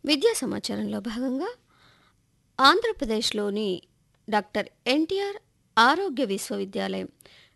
విద్యా సమాచారంలో భాగంగా ఆంధ్రప్రదేశ్లోని డాక్టర్ ఎన్టీఆర్ ఆరోగ్య విశ్వవిద్యాలయం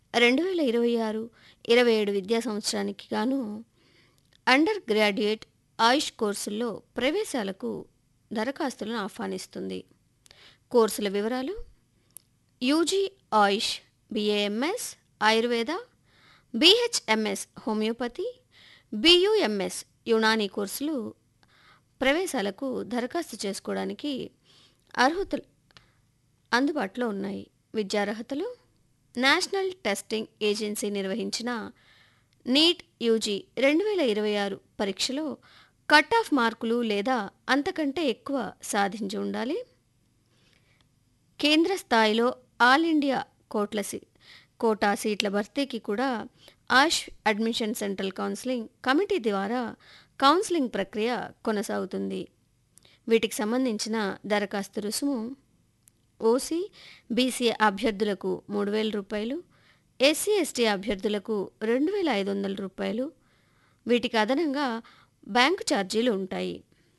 2026-27 విద్యా సంవత్సరానికి గాను అండర్ గ్రాడ్యుయేట్ ఆయుష్ కోర్సుల్లో ప్రవేశాలకు దరఖాస్తులను ఆహ్వానిస్తుంది. కోర్సుల వివరాలు: యూజీ ఆయుష్, BAMS Ayurveda, BHMS homeopathy, BUMS Unani కోర్సులు ప్రవేశాలకు దరఖాస్తు చేసుకోవడానికి అర్హతలు అందుబాటులో ఉన్నాయి. విద్యార్హతలు: నేషనల్ టెస్టింగ్ ఏజెన్సీ నిర్వహించిన నీట్ యూజీ 2026 పరీక్షలో కట్ ఆఫ్ మార్కులు లేదా అంతకంటే ఎక్కువ సాధించి ఉండాలి. కేంద్ర స్థాయిలో ఆల్ ఇండియా కోటా సీట్ల భర్తీకి కూడా ఆయుష్ అడ్మిషన్ సెంట్రల్ కౌన్సిలింగ్ కమిటీ ద్వారా కౌన్సిలింగ్ ప్రక్రియ కొనసాగుతుంది. వీటికి సంబంధించిన దరఖాస్తు రుసుము ఓసీ, బీసీ అభ్యర్థులకు 3,000 రూపాయలు, ఎస్సీ, ఎస్టీ అభ్యర్థులకు 2,500 రూపాయలు. వీటికి అదనంగా బ్యాంకు ఛార్జీలు ఉంటాయి.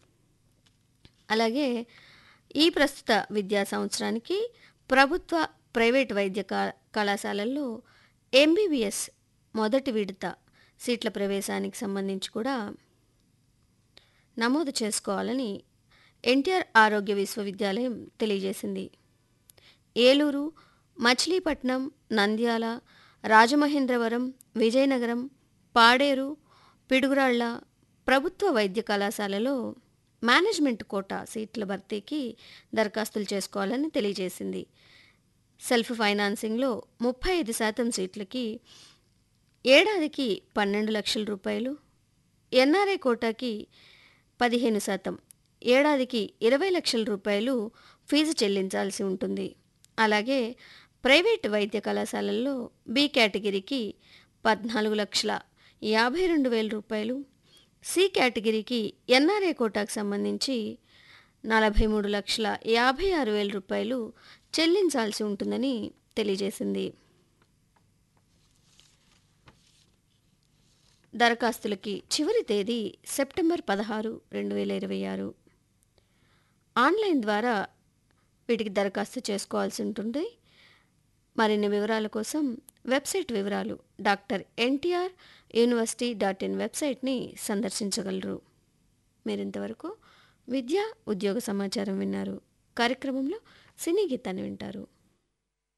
అలాగే ఈ ప్రస్తుత విద్యా సంవత్సరానికి ప్రభుత్వ, ప్రైవేటు వైద్య కళాశాలల్లో ఎంబీబీఎస్ మొదటి విడత సీట్ల ప్రవేశానికి సంబంధించి కూడా నమోదు చేసుకోవాలని ఎన్టీఆర్ ఆరోగ్య విశ్వవిద్యాలయం తెలియజేసింది. ఏలూరు, మచిలీపట్నం, నంద్యాల, రాజమహేంద్రవరం, విజయనగరం, పాడేరు, పిడుగురాళ్ల ప్రభుత్వ వైద్య కళాశాలలో మేనేజ్మెంట్ కోటా సీట్ల భర్తీకి దరఖాస్తులు చేసుకోవాలని తెలియజేసింది. సెల్ఫ్ ఫైనాన్సింగ్లో 35% సీట్లకి ఏడాదికి 12 లక్షల రూపాయలు, ఎన్ఆర్ఐ కోటాకి 15%, ఏడాదికి 20 లక్షల రూపాయలు ఫీజు చెల్లించాల్సి ఉంటుంది. అలాగే ప్రైవేటు వైద్య కళాశాలల్లో బి కేటగిరీకి 14,52,000 రూపాయలు, సి కేటగిరీకి ఎన్ఆర్ఐ కోటాకు సంబంధించి 43,56,000 రూపాయలు చెల్లించాల్సి ఉంటుందని తెలియజేసింది. దరఖాస్తులకి చివరి తేదీ సెప్టెంబర్ 16, 2026. ఆన్లైన్ ద్వారా వీటికి దరఖాస్తు చేసుకోవాల్సి ఉంటుంది. మరిన్ని వివరాల కోసం వెబ్సైట్ వివరాలు drNTRUniversity.in వెబ్సైట్ని సందర్శించగలరు. మీరింతవరకు విద్యా ఉద్యోగ సమాచారం విన్నారు. కార్యక్రమంలో సినీ గీతాన్ని వింటారు.